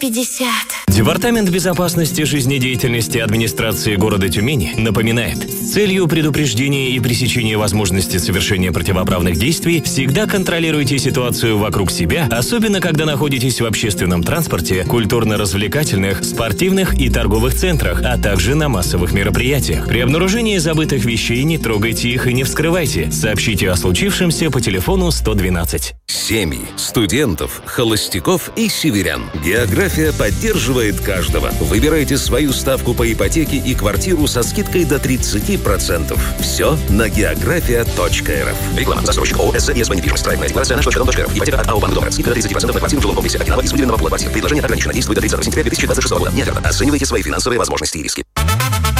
50. Департамент безопасности жизнедеятельности администрации города Тюмени напоминает, с целью предупреждения и пресечения возможности совершения противоправных действий всегда контролируйте ситуацию вокруг себя, особенно когда находитесь в общественном транспорте, культурно-развлекательных, спортивных и торговых центрах, а также на массовых мероприятиях. При обнаружении забытых вещей не трогайте их и не вскрывайте. Сообщите о случившемся по телефону 112. Семьи, студентов, холостяков и северян. География поддерживает каждого. Выбирайте свою ставку по ипотеке и квартиру со скидкой до 30%. Все на geografia.rf. Реклама. Застройщик ООО «СЗ ЕСВ недвижимость». Проектная декларация на счет.рф. Ипотека от АО «Банк Дом». Скидка до 30% на квартиру в жилом комплексе Окинава из выделенного пола квартир. Предложение ограничено. Действует до 30 сентября 2026 года. Не оферта. Оценивайте свои финансовые возможности и риски.